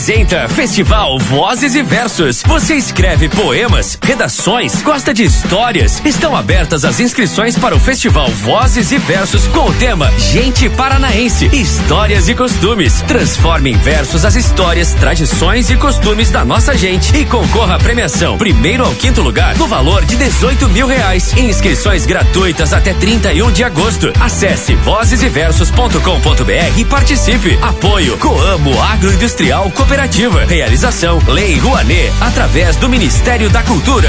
Apresenta Festival Vozes e Versos. Você escreve poemas, redações, gosta de histórias? Estão abertas as inscrições para o Festival Vozes e Versos com o tema Gente Paranaense, Histórias e Costumes. Transforme em versos as histórias, tradições e costumes da nossa gente e concorra à premiação 1º ao 5º lugar no valor de R$18 mil. Inscrições gratuitas até 31 de agosto. Acesse vozeseversos.com.br e participe. Apoio Coamo Agroindustrial Cooperativa. Realização Lei Rouanet, através do Ministério da Cultura.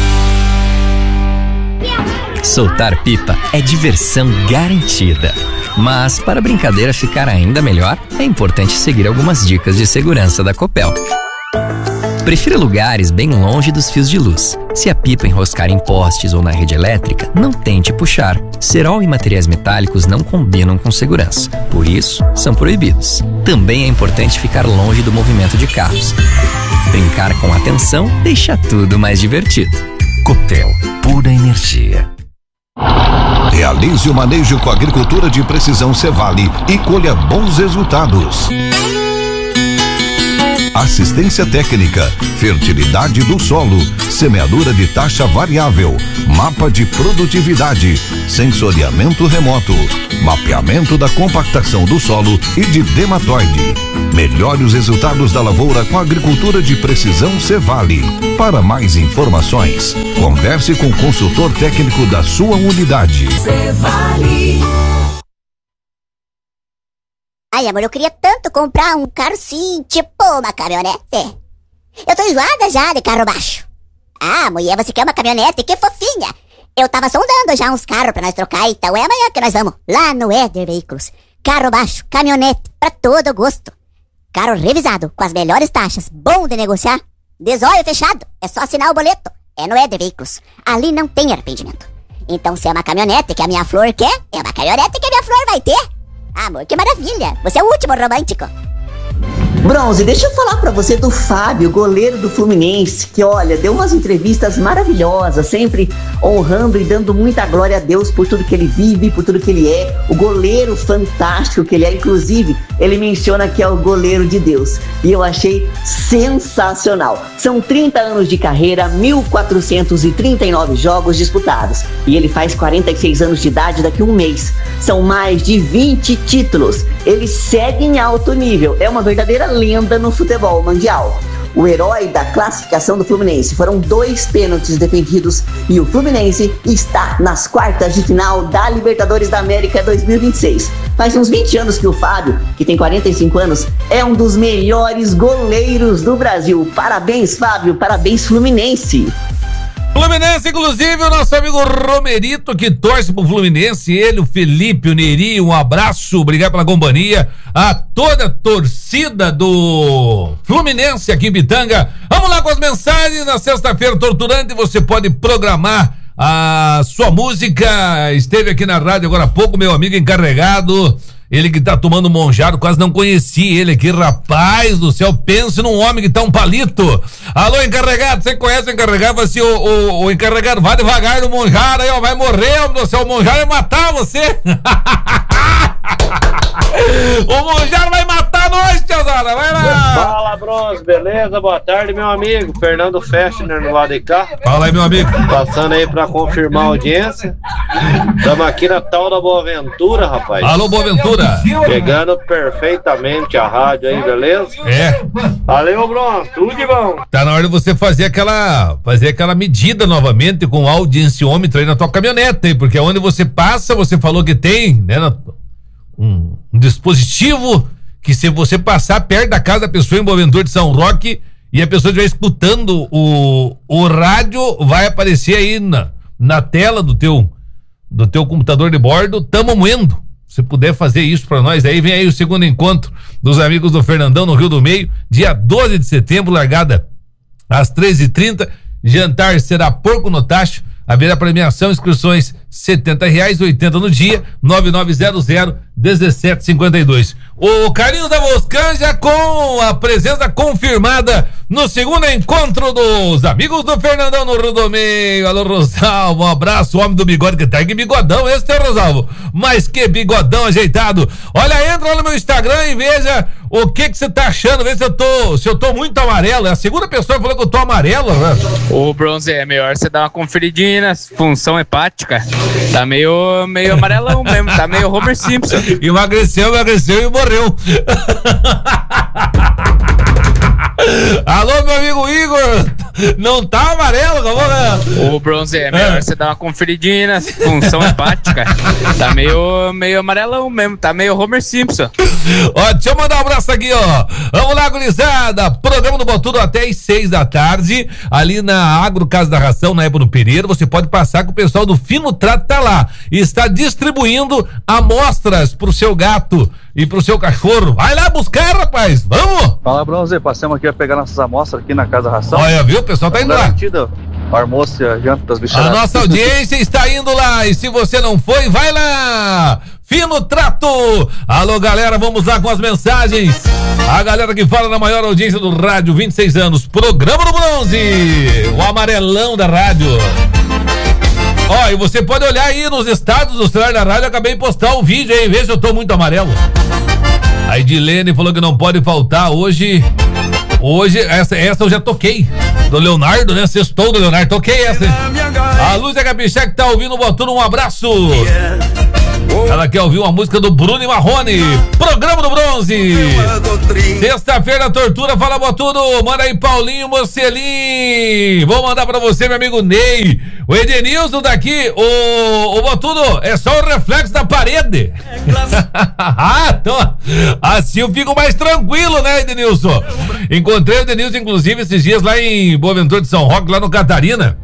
Soltar pipa é diversão garantida. Mas para a brincadeira ficar ainda melhor, é importante seguir algumas dicas de segurança da Copel. Prefira lugares bem longe dos fios de luz. Se a pipa enroscar em postes ou na rede elétrica, não tente puxar. Cerol e materiais metálicos não combinam com segurança. Por isso, são proibidos. Também é importante ficar longe do movimento de carros. Brincar com atenção deixa tudo mais divertido. Copel, pura energia. Realize o manejo com a agricultura de precisão Cevale e colha bons resultados. Assistência técnica, fertilidade do solo, semeadura de taxa variável, mapa de produtividade, sensoriamento remoto, mapeamento da compactação do solo e de dermatoide. Melhore os resultados da lavoura com a agricultura de precisão Cevale. Para mais informações, converse com o consultor técnico da sua unidade. Cevale. Ai, amor, eu queria tanto comprar um carro sim, tipo uma caminhonete. Eu tô enjoada já de carro baixo. Ah, mulher, você quer uma caminhonete? Que fofinha. Eu tava sondando já uns carros pra nós trocar, então é amanhã que nós vamos. Lá no Éder Veículos. Carro baixo, caminhonete, pra todo gosto. Carro revisado, com as melhores taxas, bom de negociar. Desolho fechado, é só assinar o boleto. É no Éder Veículos. Ali não tem arrependimento. Então se é uma caminhonete que a minha flor quer, é uma caminhonete que a minha flor vai ter. Amor, que maravilha! Você é o último romântico. Bronze, deixa eu falar pra você do Fábio, goleiro do Fluminense, que olha, deu umas entrevistas maravilhosas, sempre honrando e dando muita glória a Deus por tudo que ele vive, por tudo que ele é, o goleiro fantástico que ele é. Inclusive, ele menciona que é o goleiro de Deus, e eu achei sensacional. São 30 anos de carreira, 1.439 jogos disputados, e ele faz 46 anos de idade daqui a um mês. São mais de 20 títulos. Ele segue em alto nível, é uma verdadeira lenda no futebol mundial. O herói da classificação do Fluminense. Foram 2 pênaltis defendidos e o Fluminense está nas quartas de final da Libertadores da América 2026. Faz uns 20 anos que o Fábio, que tem 45 anos, é um dos melhores goleiros do Brasil. Parabéns, Fábio, parabéns, Fluminense. Fluminense, inclusive, o nosso amigo Romerito, que torce pro Fluminense, ele, o Felipe, o Neri, um abraço, obrigado pela companhia, a toda a torcida do Fluminense aqui em Pitanga. Vamos lá com as mensagens. Na sexta-feira torturante, você pode programar a sua música. Esteve aqui na rádio agora há pouco, meu amigo encarregado, ele que tá tomando monjado, quase não conheci ele aqui, rapaz do céu, pense num homem que tá um palito. Alô, encarregado, você conhece o encarregado? Assim, o encarregado, vai devagar no monjado aí, ó, vai morrer, homem do céu, o monjado vai matar você. O monjado vai matar nós, tiazada, vai lá. Fala, Bronze, beleza? Boa tarde, meu amigo, Fernando Fechner no lado de cá. Fala aí, meu amigo. Passando aí pra confirmar a audiência. Estamos aqui na tal da Boa Ventura, rapaz. Alô, Boa Ventura. Pegando perfeitamente a rádio aí, beleza? É. Valeu, Bronze, tudo de bom. Tá na hora de você fazer aquela medida novamente com o audienciômetro aí na tua caminhonete, hein? Porque onde você passa, você falou que tem, né, um dispositivo que, se você passar perto da casa da pessoa em Boa Ventura de São Roque e a pessoa estiver escutando o rádio, vai aparecer aí na tela do teu computador de bordo, tamo moendo. Se puder fazer isso pra nós aí, vem aí o segundo encontro dos amigos do Fernandão no Rio do Meio, dia 12 de setembro, largada às 13h30, jantar será porco no tacho, haverá premiação, inscrições R$70, 80 no dia, 9900-1752. O Carlinhos da Moscan já com a presença confirmada no segundo encontro dos amigos do Fernandão no Rio do Meio. Alô, Rosalvo, um abraço, homem do bigode, que tá que bigodão esse, é Rosalvo, mas que bigodão ajeitado. Olha, entra lá no meu Instagram e veja o que você tá achando, vê se eu tô muito amarelo. É a segunda pessoa que falou que eu tô amarelo, né? Ô, Bronze, é melhor você dar uma conferidinha na função hepática. Tá meio amarelão mesmo, tá meio Homer Simpson. Emagreceu e morreu. Alô, meu amigo Igor, não tá amarelo, Ô, Bronze, é melhor você dar uma conferidinha na função hepática. Tá meio amarelão mesmo, tá meio Homer Simpson. Ó, deixa eu mandar um abraço aqui, ó. Vamos lá, gurizada. Programa do Botudo até às 6 da tarde, ali na Agro Casa da Ração, na Ébano Pereira. Você pode passar que o pessoal do Fino Trato tá lá e está distribuindo amostras pro seu gato e pro seu cachorro. Vai lá buscar, rapaz, vamos! Fala, Bronze, passamos aqui a pegar nossas amostras aqui na Casa Ração. Olha, viu, o pessoal tá indo lá. O almoço e a janta das bichadas. A nossa audiência está indo lá, e se você não foi, vai lá! Fino Trato! Alô, galera, vamos lá com as mensagens. A galera que fala na maior audiência do rádio, 26 anos, Programa do Bronze, o amarelão da rádio. Ó, e você pode olhar aí nos status do celular da rádio, eu acabei de postar um vídeo aí, vê se eu tô muito amarelo. A Edilene falou que não pode faltar hoje, essa eu já toquei, do Leonardo, né, sextou do Leonardo, toquei essa, hein? A Lúcia Capixé que tá ouvindo o Botudo, um abraço. Ela quer ouvir uma música do Bruno e Marrone, Programa do Bronze. Sexta-feira, tortura, fala Botudo. Manda aí, Paulinho Mocelin. Vou mandar pra você, meu amigo Ney. O Edenilson daqui, o Botudo, é só o reflexo da parede. Então, assim eu fico mais tranquilo, né, Edenilson? Encontrei o Edenilson, inclusive, esses dias lá em Boa Ventura de São Roque, lá no Catarina.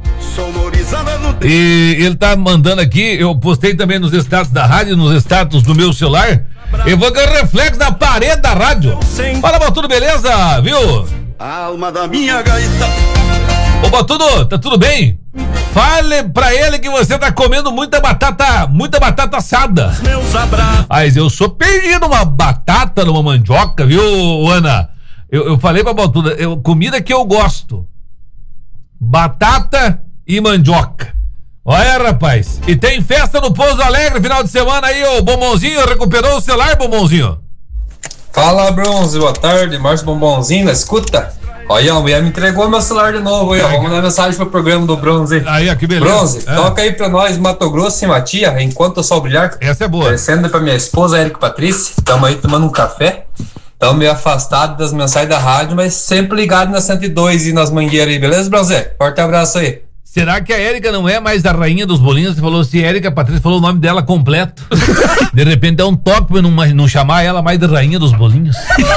E ele tá mandando aqui, eu postei também nos status da rádio, nos status do meu celular. Eu vou ganhar reflexo da parede da rádio. Fala, Botudo, beleza? Viu? Alma da minha gaita. Ô, Botudo, tá tudo bem? Fale pra ele que você tá comendo muita batata assada. Mas eu sou perdido uma batata numa mandioca, viu, Ana? Eu falei pra Botudo, comida que eu gosto: batata e mandioca. Olha, rapaz, e tem festa no Pouso Alegre final de semana aí, ô Bombonzinho, recuperou o celular, Bombonzinho? Fala, Bronze, boa tarde, Márcio Bombonzinho, na escuta. Olha, a mulher me entregou meu celular de novo aí, ó, vamos mandar mensagem pro programa do Bronze. Aí, que beleza. Bronze, toca aí pra nós, Mato Grosso e Matia, Enquanto o Sol Brilhar. Essa é boa. Descendo pra minha esposa, Érica Patrícia, tamo aí tomando um café. Estamos meio afastados das mensagens da rádio, mas sempre ligado na 102 e nas mangueiras aí, beleza, Bronze? Forte abraço aí. Será que a Érica não é mais a rainha dos bolinhos? Você falou assim, Érica Patrícia falou o nome dela completo. De repente dá um toque pra não chamar ela mais de rainha dos bolinhos.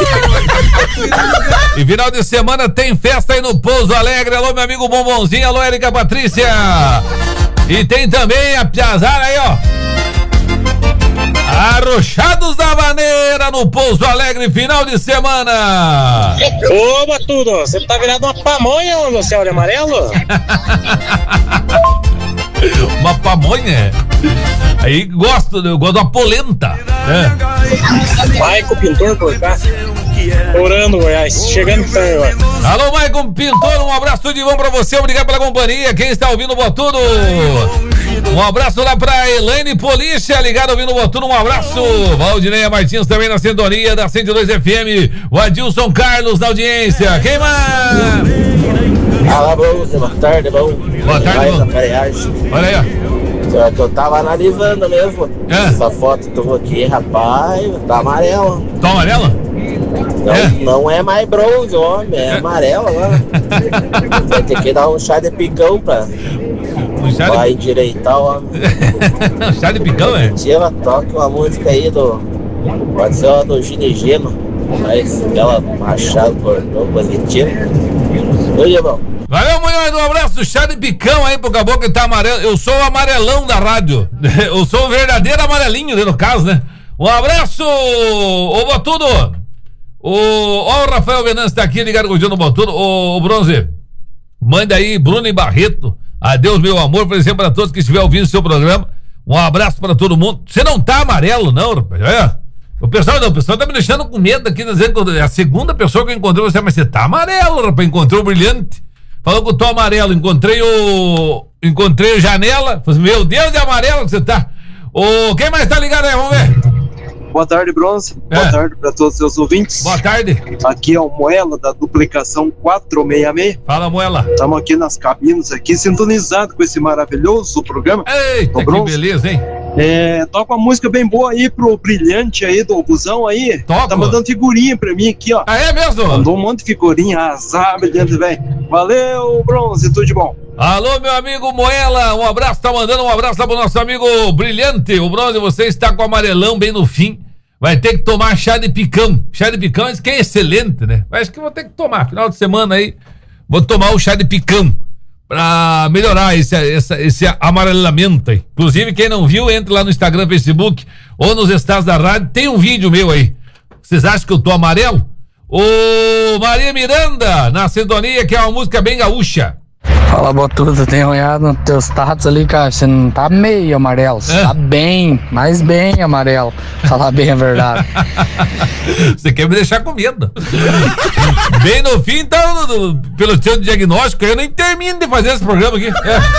E final de semana tem festa aí no Pouso Alegre. Alô, meu amigo Bombonzinho. Alô, Érica Patrícia. E tem também a piazada aí, ó. Arrochados da Maneira no Pouso Alegre, final de semana. Ô, Botudo, você tá virado uma pamonha, ô, você olha amarelo? Uma pamonha? Aí eu gosto de uma polenta. Maico Pintor por cá, orando, Goiás, chegando pra agora. Alô, Maicon Pintor, um abraço de bom pra você, obrigado pela companhia. Quem está ouvindo o Botudo, um abraço lá pra Elaine Polícia, ligado ouvindo o Botudo, um abraço. Valdineia Martins também na sintonia da 102 FM, o Adilson Carlos na audiência. Quem mais? Fala, Bronze, boa tarde, bom. Boa tarde, bom. Olha aí, ó. Eu tava analisando mesmo essa foto que eu vou aqui, rapaz, tá amarela. Tá amarela? Não é mais bronze, homem, é amarela lá. Vai ter que dar um chá de picão pra endireitar o homem. Chá de picão, é? Tia, toca uma música aí pode ser uma do Ginegino, mas aquela machado cortou positivo. Oi, bom. Valeu, Munhoz, um abraço, chá de picão aí pro caboclo que tá amarelo. Eu sou o amarelão da rádio. Eu sou o verdadeiro amarelinho, no caso, né? Um abraço, ô Botudo. Ó, o Rafael Venâncio tá aqui ligado com o Dino Botudo. Ô, Bronze, manda aí, Bruno e Barreto. Adeus, meu amor, por exemplo, para todos que estiverem ouvindo o seu programa. Um abraço para todo mundo. Você não tá amarelo, não, rapaz? O pessoal tá me deixando com medo aqui, dizendo que é a segunda pessoa que eu encontrei você, mas você tá amarelo, rapaz, encontrei o Brilhante, falou que eu tô amarelo, encontrei o Janela, falei, meu Deus, é amarelo que você tá. Quem mais tá ligado aí, vamos ver. Boa tarde, Bronze. Boa tarde para todos os seus ouvintes. Boa tarde. Aqui é o Moela, da duplicação 466. Fala, Moela. Estamos aqui nas cabinas, aqui, sintonizado com esse maravilhoso programa. Eita, que beleza, hein? Toca uma música bem boa aí pro Brilhante aí, do Busão aí. Toca. Tá mandando figurinha pra mim aqui, ó. Ah, é mesmo? Mandou um monte de figurinha, azar, Brilhante, velho. Valeu, Bronze, tudo de bom. Alô, meu amigo Moela, um abraço, tá mandando um abraço lá pro nosso amigo Brilhante. O Bronze, você está com o amarelão bem no fim. Vai ter que tomar chá de picão. Chá de picão, isso que é excelente, né? Mas que eu vou ter que tomar. Final de semana aí, vou tomar o chá de picão pra melhorar esse amarelamento aí. Inclusive, quem não viu, entre lá no Instagram, Facebook ou nos estados da rádio, tem um vídeo meu aí. Vocês acham que eu tô amarelo? Ô, Maria Miranda, na sintonia, que é uma música bem gaúcha. Fala, Botudo, tem olhado nos teus status ali, cara, você não tá meio amarelo, você tá bem, mas bem amarelo, falar bem a verdade. Você quer me deixar com medo. Bem no fim, então, pelo seu diagnóstico, eu nem termino de fazer esse programa aqui.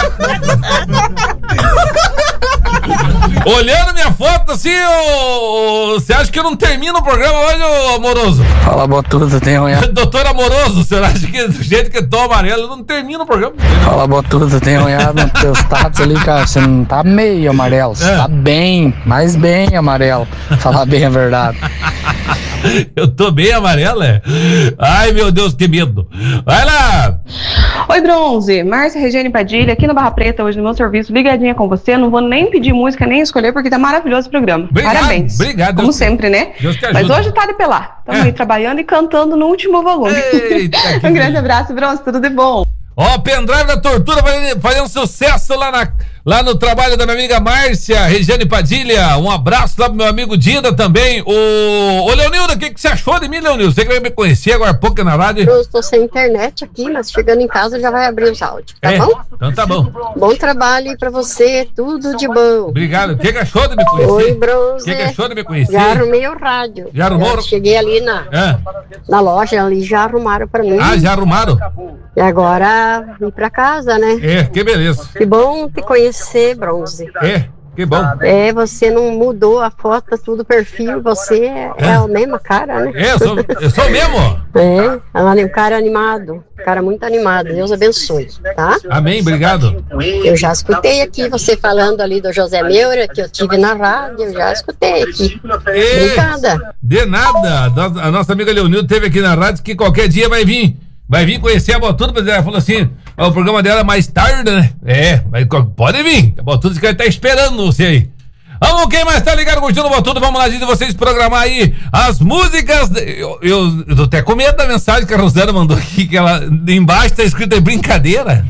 Olhando minha foto assim, você acha que eu não termino o programa hoje, amoroso? Fala, Botudo, tem olhado. Doutor Amoroso, você acha que do jeito que eu tô amarelo, eu não termino o programa? Fala, Botudo, tem olhado nos teus status ali, cara, você não tá meio amarelo, você tá bem, mas bem amarelo, falar bem a verdade. Eu tô bem amarelo, é? Ai, meu Deus, que medo. Vai lá! Oi, Bronze, Márcia Regiane Padilha, aqui no Barra Preta, hoje no meu serviço, ligadinha com você, não vou nem pedir música, nem escolher, porque tá maravilhoso o programa. Obrigado, parabéns. Obrigado. Como sempre, né? Deus te ajuda. Mas hoje tá de pelar, estamos aí trabalhando e cantando no último volume. Eita, um grande abraço, Bronze, tudo de bom. Ó, pendrive da tortura fazendo sucesso lá no trabalho da minha amiga Márcia Regiane Padilha. Um abraço lá pro meu amigo Dida também. Ô Leonildo, o que você achou de mim, Leonildo? Você que vai me conhecer agora há pouco na rádio? Eu estou sem internet aqui, mas chegando em casa já vai abrir os áudios, tá bom? Então tá bom. Bom trabalho aí pra você, tudo de bom. Obrigado. O que achou de me conhecer? Oi, Bronze. O que achou de me conhecer? Já arrumei o rádio. Já arrumou? Eu cheguei ali na loja, ali já arrumaram pra mim. Ah, já arrumaram? E agora vim pra casa, né? Que beleza. Que bom te conhecer, Bronze. Que bom. Você não mudou a foto, tudo o perfil, você é a mesma cara, né? Eu sou mesmo? Um cara animado, cara muito animado, Deus abençoe, tá? Amém, obrigado. Eu já escutei aqui você falando ali do José Meura, que eu tive na rádio, eu já escutei aqui. Obrigada. De nada, a nossa amiga Leonildo teve aqui na rádio, que qualquer dia vai vir conhecer a Botudo, mas ela falou assim, o programa dela é mais tarde, né? Mas pode vir, a Botudo que tá esperando você aí. Vamos, quem mais tá ligado curtindo o Botudo, vamos lá, gente, vocês programar aí as músicas, eu tô até com medo da mensagem que a Rosana mandou aqui, que ela, embaixo tá escrito brincadeira.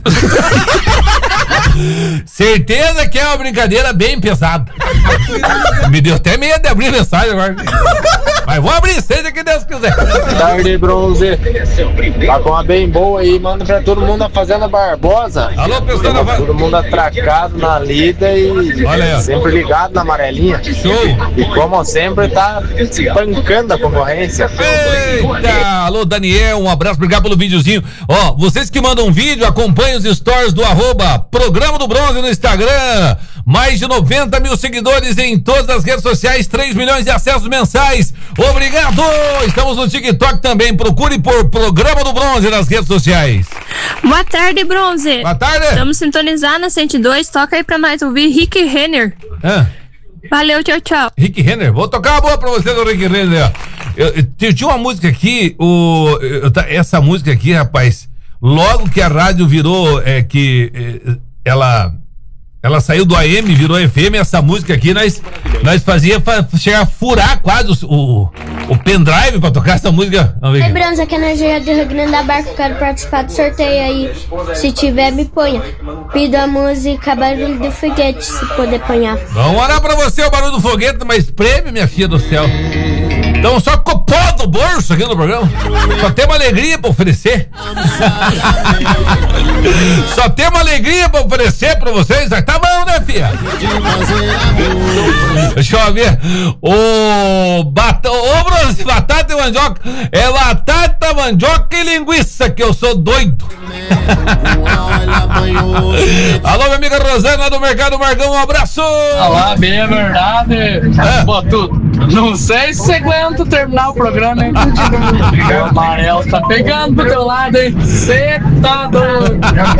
Certeza que é uma brincadeira bem pesada. Me deu até medo de abrir a mensagem agora. Mas vou abrir, seja que Deus quiser. Tarde, Bronze. Tá com uma bem boa aí, manda pra todo mundo a Fazenda Barbosa. Alô, pessoal, todo mundo atracado na lida e olha aí, sempre ligado na amarelinha. Show! E como sempre, tá espancando a concorrência. Eita! Alô, Daniel, um abraço, obrigado pelo videozinho. Ó, vocês que mandam vídeo, acompanhem os stories do @Programa do Bronze no Instagram. Mais de 90 mil seguidores em todas as redes sociais, 3 milhões de acessos mensais. Obrigado! Estamos no TikTok também. Procure por Programa do Bronze nas redes sociais. Boa tarde, Bronze. Boa tarde. Estamos sintonizados na 102. Toca aí pra nós ouvir Rick Renner. Valeu, tchau, tchau. Rick Renner, vou tocar uma boa pra você do Rick Renner. Eu tinha uma música aqui, essa música aqui, rapaz, logo que a rádio virou, ela saiu do AM, virou FM, essa música aqui, nós fazia chegar a furar quase o pendrive pra tocar essa música. Oi, Bronze, aqui é na Engenharia do Rio Grande da Barca, quero participar do sorteio aí, se tiver me ponha. Pido a música Barulho do Foguete, se poder ponhar. Vamos orar pra você, o Barulho do Foguete, mas prêmio, minha filha do céu. Então só copó do bolso aqui no programa. Só tem uma alegria pra oferecer. Só tem uma alegria pra oferecer pra vocês. Tá bom, né, filha? Deixa eu ver. Ô, Bronze, batata e mandioca. É batata, mandioca e linguiça, que eu sou doido. Alô, minha amiga Rosana do Mercado Margão, um abraço. Olá, bem, é verdade. Não sei se você aguenta terminar o programa, hein? O amarelo tá pegando pro teu lado, hein? Você tá doido.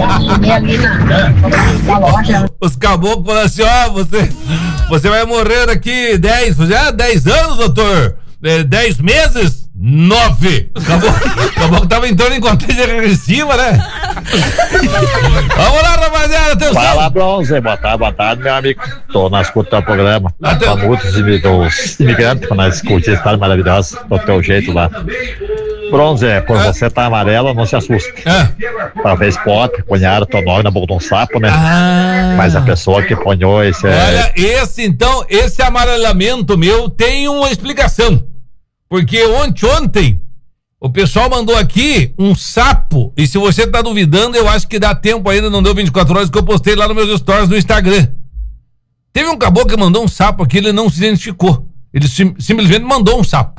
Os caboclos falam assim, você vai morrer daqui 10 anos, doutor? 10 meses? 9. Acabou que tava entrando em contagem regressiva, né? Vamos lá, rapaziada, atenção. Fala, Bronze, boa tarde, meu amigo. Tô na escuta do programa. Pra muitos dos imigrantes, pra nós curtir esse estado maravilhoso, do teu jeito lá. Bronze, por você tá amarelo, não se assuste. Talvez pode, ponharam teu nome na boca de um sapo, né? Mas a pessoa que ponhou esse... Olha, esse amarelamento meu tem uma explicação. Porque ontem o pessoal mandou aqui um sapo, e se você tá duvidando, eu acho que dá tempo ainda, não deu 24 horas, que eu postei lá nos meus stories do Instagram. Teve um caboclo que mandou um sapo aqui, ele não se identificou. Ele simplesmente mandou um sapo.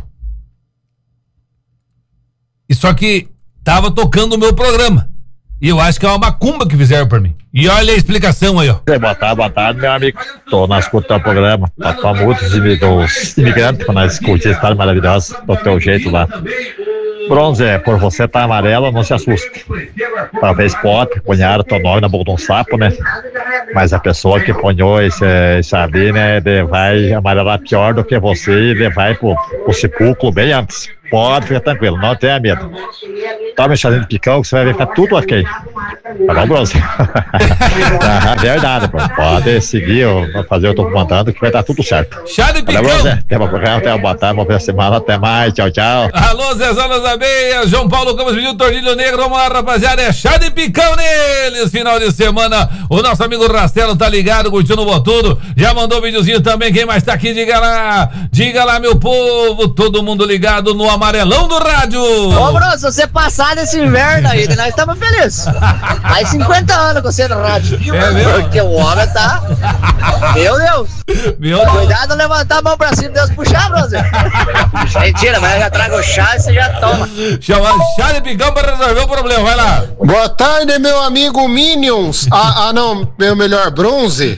E só que tava tocando o meu programa. E eu acho que é uma macumba que fizeram pra mim. E olha a explicação aí, ó. Boa tarde, meu amigo. Tô na escuta do programa. Pra muitos dos imigrantes, pra nós curtir esse estado maravilhoso, do teu jeito lá. Bronze, por você tá amarelo, não se assuste. Talvez pode, ponharam teu nome na boca de um sapo, né? Mas a pessoa que ponhou esse ali, né, ele vai amarelar pior do que você, ele vai pro sepulcro bem antes. Pode ficar tranquilo, não tenha medo. Toma um chazinho de picão que você vai ver que tá tudo ok. Tá bom, Bronze? Verdade, pô. Pode seguir, fazer o que eu tô comandando, que vai dar tudo certo. Chá de picão! Até o programa, até uma boa tarde, uma boa semana, até mais, tchau. Alô, Zezão das Abeias, João Paulo Campos pediu tornilho negro, vamos lá, rapaziada, é chá de picão neles, final de semana, o nosso amigo Rastelo tá ligado, curtindo o Botudo, já mandou um videozinho também, quem mais tá aqui, diga lá, meu povo, todo mundo ligado no amarelão do rádio. Ô, Bruno, se você passar desse inverno aí, nós estamos felizes. Mais 50 anos com você no rádio. É mesmo? Porque o homem tá... Meu Deus. Cuidado de levantar a mão pra cima e Deus puxar, Bruno. Mentira, mas eu já trago o chá e você já toma. Chá de picão pra resolver o problema, vai lá. Boa tarde, meu amigo Minions. Não, meu melhor Bronze.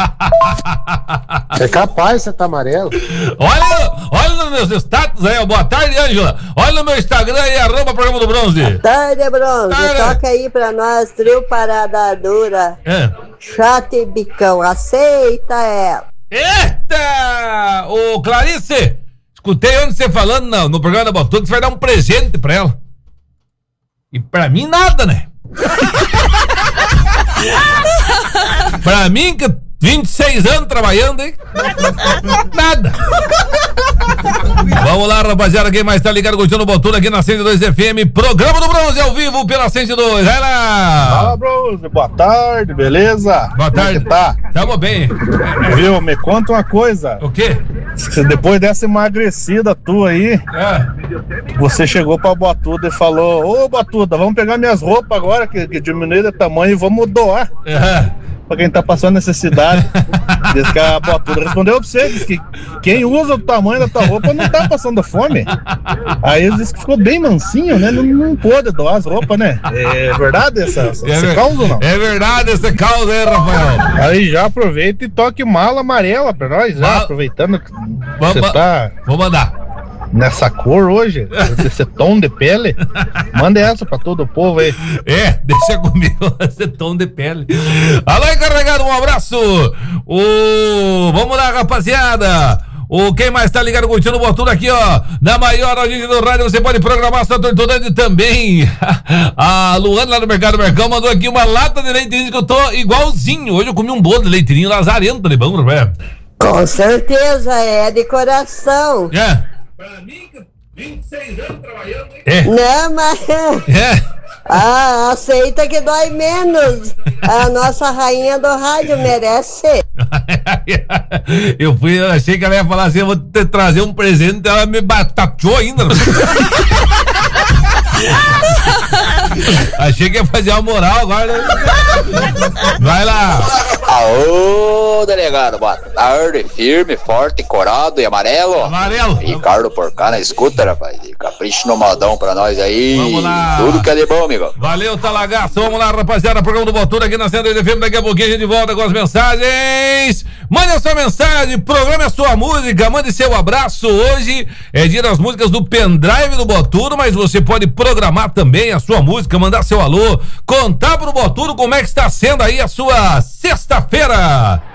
É capaz, você tá amarelo. Olha nos meus status aí, ó. Boa tarde, Ângela. Olha no meu Instagram aí, @programa do Bronze. Boa tarde, Bronze. Toca aí pra nós, trio Parada Dura. Chata e Bicão, aceita ela. Eita! Ô, Clarice, escutei ontem você falando no programa da Botudo que você vai dar um presente pra ela. E pra mim nada, né? Pra mim que 26 anos trabalhando, hein? Nada. Vamos lá, rapaziada, quem mais tá ligado curtindo o Botudo aqui na 102 FM, programa do Bronze ao vivo pela 102, vai lá! Fala, Bronze, boa tarde, beleza? Boa tarde. Como tá? Tamo bem. Viu, me conta uma coisa. O quê? Depois dessa emagrecida tua aí, você chegou pra Botuda e falou, ô Botuda, vamos pegar minhas roupas agora, que diminuíram de tamanho e vamos doar. Pra quem tá passando necessidade. Diz que a Botuda respondeu pra você, diz que quem usa o tamanho da tua roupa não tá passando fome. Aí ele disse que ficou bem mansinho, né? Não pôde doar as roupas, né? É verdade essa causa ou não? É verdade essa causa aí, Rafael. Aí já aproveita e toque mala amarela pra nós, já aproveitando que você tá... Vou mandar. Nessa cor hoje, esse tom de pele, manda essa pra todo o povo aí. Deixa comigo esse tom de pele. Alô, encarregado, um abraço. Vamos lá, rapaziada. Quem mais tá ligado curtindo o Botudo aqui, ó, na maior audiência do rádio, você pode programar sua torturante também. A Luana lá do Mercado Mercão mandou aqui uma lata de leitinho que eu tô igualzinho. Hoje eu comi um bolo de leitinho lazarento de bom, velho. Com certeza, é de coração. Pra mim, 26 anos trabalhando, hein? Não, mas... Ah, aceita que dói menos. A nossa rainha do rádio merece. Eu achei que ela ia falar assim, eu vou te trazer um presente, ela me batateou ainda. Achei que ia fazer uma moral agora. Vai lá. Aô, delegado, boa tarde, firme, forte, corado e amarelo. Amarelo. Ricardo Porcá na escuta, rapaz. Capricho no modão pra nós aí. Vamos lá. Tudo que é de bom, amigo. Valeu, Talagaço. Vamos lá, rapaziada. Programa do Botura aqui na 102 FM. Daqui a pouquinho a gente volta com as mensagens. Mande a sua mensagem, programe a sua música, mande seu abraço. Hoje é dia das músicas do pendrive do Botura, mas você pode programar também a sua música, mandar seu alô, contar pro Botura como é que está sendo aí a sua sexta-feira.